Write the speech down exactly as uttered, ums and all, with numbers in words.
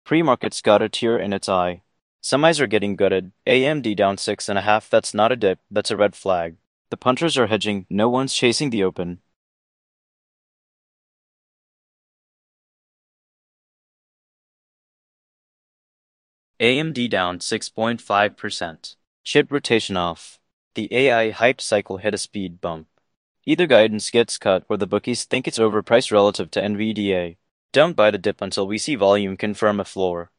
Pre-market's got a tear in its eye. Some eyes are getting gutted. A M D down six and a half. That's not a dip. That's a red flag. The punchers are hedging. No one's chasing the open. A M D down six point five percent. Chip rotation off. The A I hype cycle hit a speed bump. Either guidance gets cut or the bookies think it's overpriced relative to N V D A. Don't buy the dip until we see volume confirm a floor.